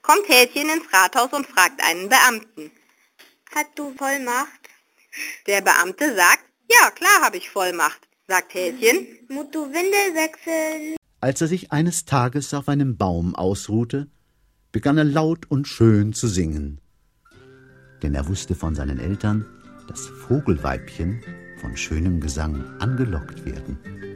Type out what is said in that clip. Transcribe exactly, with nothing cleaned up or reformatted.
kommt Häschen ins Rathaus und fragt einen Beamten. Hast du Vollmacht? Der Beamte sagt, ja, klar habe ich Vollmacht. Sagt Häschen, musst du Windel wechseln? Als er sich eines Tages auf einem Baum ausruhte, begann er laut und schön zu singen. Denn er wusste von seinen Eltern, dass Vogelweibchen von schönem Gesang angelockt werden.